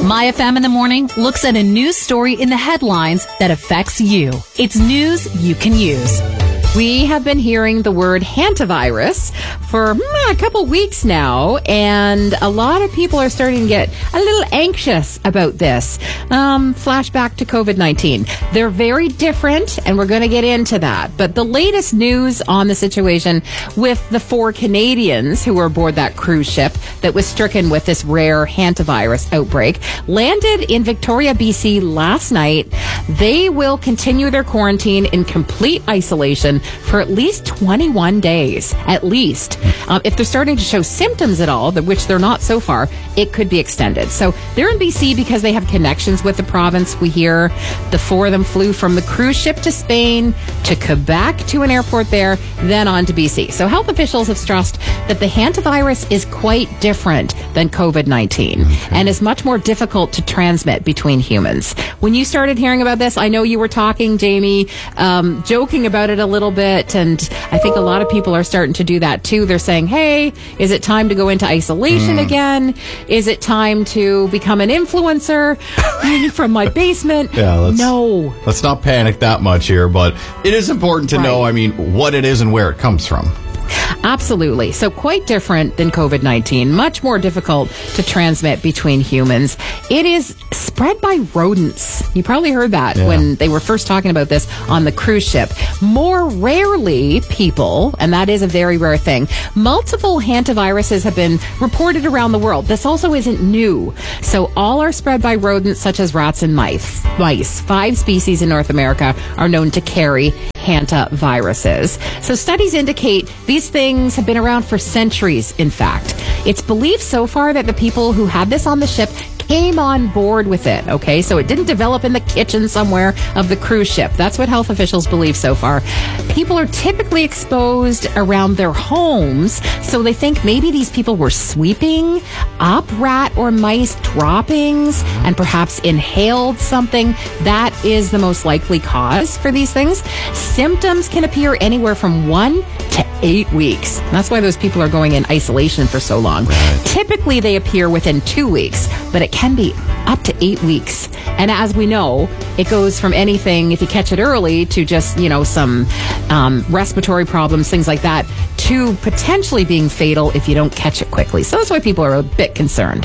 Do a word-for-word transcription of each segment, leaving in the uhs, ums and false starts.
My F M in the Morning looks at a news story in the headlines that affects you. It's news you can use. We have been hearing the word hantavirus for mm, a couple weeks now, and a lot of people are starting to get a little anxious about this. Um, flashback to covid nineteen. They're very different, and we're going to get into that. But the latest news on the situation with the four Canadians who were aboard that cruise ship that was stricken with this rare hantavirus outbreak landed in Victoria, B C last night. They will continue their quarantine in complete isolation for at least twenty-one days, at least. Um, if they're starting to show symptoms at all, which they're not so far, it could be extended. So they're in B C because they have connections with the province. We hear the four of them flew from the cruise ship to Spain, to Quebec, to an airport there, then on to B C. So health officials have stressed that the hantavirus is quite different than covid nineteen and is much more difficult to transmit between humans. When you started hearing about this, I know you were talking, Jamie, um, joking about it a little bit, and I think a lot of people are starting to do that too. They're saying, hey, is it time to go into isolation mm. again? Is it time to become an influencer from my basement? Yeah, let's, no. Let's not panic that much here, but it is important to right. know, I mean, what it is and where it comes from. Absolutely. So quite different than covid nineteen, much more difficult to transmit between humans. It is spread by rodents. You probably heard that yeah. when they were first talking about this on the cruise ship. More rarely, people, and that is a very rare thing, multiple hantaviruses have been reported around the world. This also isn't new. So all are spread by rodents such as rats and mice. Mice. Five species in North America are known to carry hantaviruses. So studies indicate these things have been around for centuries, in fact. It's believed so far that the people who had this on the ship came on board with it, okay? So it didn't develop in the kitchen somewhere of the cruise ship. That's what health officials believe so far. People are typically exposed around their homes, so they think maybe these people were sweeping up rat or mice droppings and perhaps inhaled something. That is the most likely cause for these things. Symptoms can appear anywhere from one to eight weeks. That's why those people are going in isolation for so long. Right. Typically, they appear within two weeks, but it can be up to eight weeks. And as we know, it goes from anything, if you catch it early, to just, you know, some um, respiratory problems, things like that, to potentially being fatal if you don't catch it quickly. So that's why people are a bit concerned.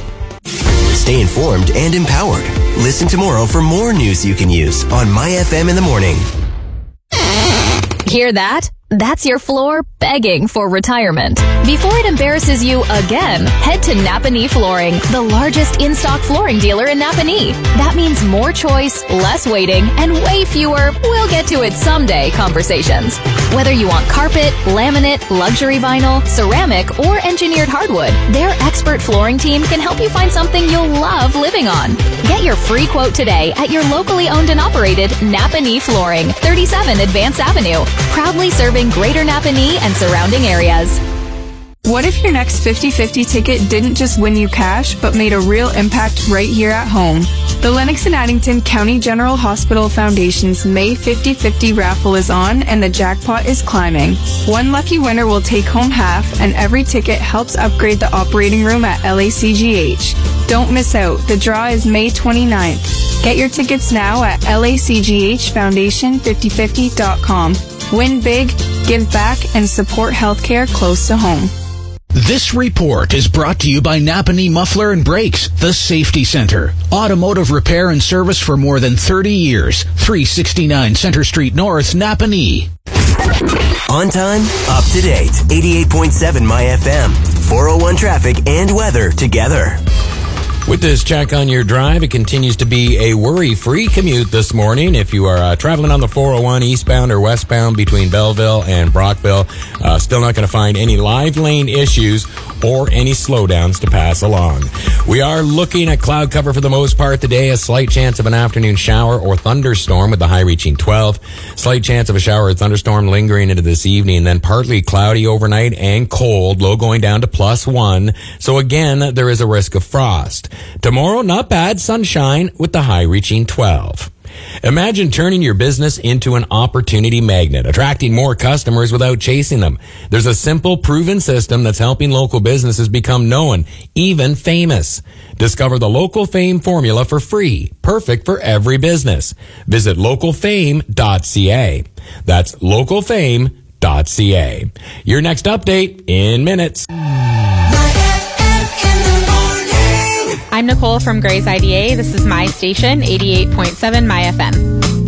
Stay informed and empowered. Listen tomorrow for more news you can use on My F M in the Morning. Hear that? That's your floor begging for retirement. Before it embarrasses you again, head to Napanee Flooring, the largest in-stock flooring dealer in Napanee. That means more choice, less waiting, and way fewer "we'll get to it someday" conversations. Whether you want carpet, laminate, luxury vinyl, ceramic, or engineered hardwood, their expert flooring team can help you find something you'll love living on. Get your free quote today at your locally owned and operated Napanee Flooring, thirty-seven Advance Avenue, proudly serving Greater Napanee and surrounding areas. What if your next fifty-fifty ticket didn't just win you cash, but made a real impact right here at home? The Lennox and Addington County General Hospital Foundation's May fifty-fifty raffle is on, and the jackpot is climbing. One lucky winner will take home half, and every ticket helps upgrade the operating room at L A C G H. Don't miss out. The draw is May twenty-ninth. Get your tickets now at L A C G H foundation fifty fifty dot com. Win big, give back, and support healthcare close to home. This report is brought to you by Napanee Muffler and Brakes, the Safety Center. Automotive repair and service for more than thirty years. three sixty-nine Center Street North, Napanee. On time, up to date. eighty-eight point seven My F M. four oh one traffic and weather together. With this check on your drive, it continues to be a worry-free commute this morning. If you are uh, traveling on the four oh one eastbound or westbound between Belleville and Brockville, uh, still not going to find any live lane issues or any slowdowns to pass along. We are looking at cloud cover for the most part today. A slight chance of an afternoon shower or thunderstorm with the high reaching twelve. Slight chance of a shower or thunderstorm lingering into this evening. Then partly cloudy overnight and cold, low going down to plus one. So again, there is a risk of frost. Tomorrow, not bad, sunshine with the high reaching twelve. Imagine turning your business into an opportunity magnet, attracting more customers without chasing them. There's a simple, proven system that's helping local businesses become known, even famous. Discover the Local Fame formula for free, perfect for every business. Visit local fame dot c a. That's local fame dot c a. Your next update in minutes. I'm Nicole from Gray's I D A. This is my station, eighty-eight point seven My F M.